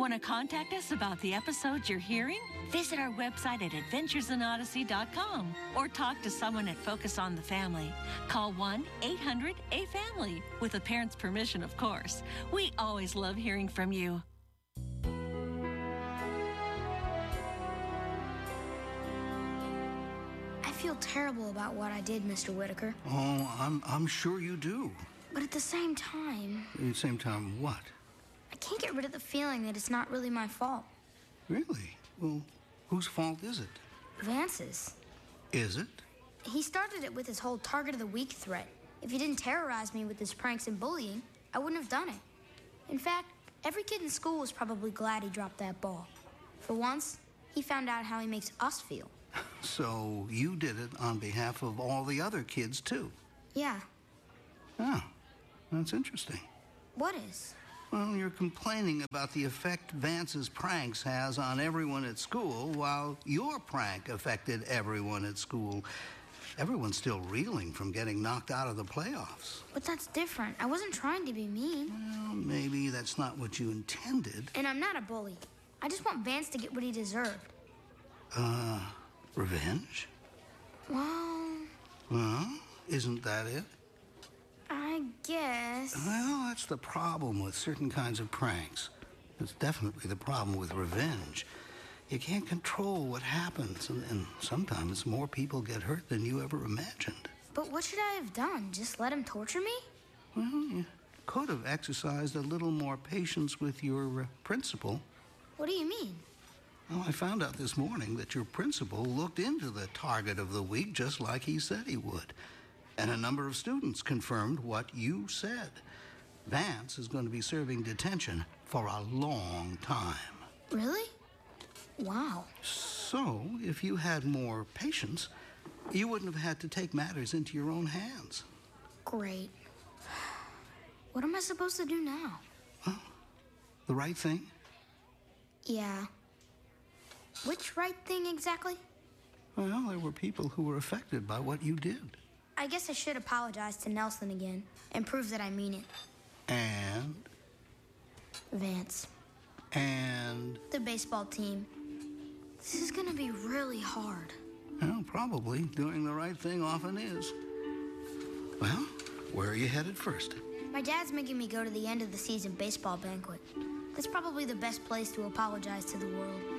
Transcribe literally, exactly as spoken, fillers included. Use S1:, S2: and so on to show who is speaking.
S1: Want to contact us about the episodes you're hearing? Visit our website at adventures in odyssey dot com or talk to someone at Focus on the Family. Call one eight hundred A family, with a parent's permission, of course. We always love hearing from you.
S2: I feel terrible about what I did, Mister Whitaker.
S3: Oh, I'm, I'm sure you do.
S2: But at the same time...
S3: At the same time, what?
S2: I can't get rid of the feeling that it's not really my fault.
S3: Really? Well, whose fault is it?
S2: Vance's.
S3: Is it?
S2: He started it with his whole target of the week threat. If he didn't terrorize me with his pranks and bullying, I wouldn't have done it. In fact, every kid in school was probably glad he dropped that ball. For once, he found out how he makes us feel.
S3: So you did it on behalf of all the other kids, too?
S2: Yeah.
S3: Oh, that's interesting.
S2: What is?
S3: Well, you're complaining about the effect Vance's pranks has on everyone at school, while your prank affected everyone at school. Everyone's still reeling from getting knocked out of the playoffs.
S2: But that's different. I wasn't trying to be mean.
S3: Well, maybe that's not what you intended.
S2: And I'm not a bully. I just want Vance to get what he deserved.
S3: Uh, revenge?
S2: Well...
S3: Well, isn't that it?
S2: I guess...
S3: Well, that's the problem with certain kinds of pranks. It's definitely the problem with revenge. You can't control what happens, and, and sometimes more people get hurt than you ever imagined.
S2: But what should I have done? Just let him torture me?
S3: Well, you could have exercised a little more patience with your uh, principal.
S2: What do you mean?
S3: Well, I found out this morning that your principal looked into the target of the week just like he said he would. And a number of students confirmed what you said. Vance is going to be serving detention for a long time.
S2: Really? Wow.
S3: So, if you had more patience, you wouldn't have had to take matters into your own hands.
S2: Great. What am I supposed to do now?
S3: Well, the right thing?
S2: Yeah. Which right thing exactly?
S3: Well, there were people who were affected by what you did.
S2: I guess I should apologize to Nelson again and prove that I mean it.
S3: And?
S2: Vance.
S3: And?
S2: The baseball team. This is gonna be really hard.
S3: Well, probably. Doing the right thing often is. Well, where are you headed first?
S2: My dad's making me go to the end of the season baseball banquet. That's probably the best place to apologize to the world.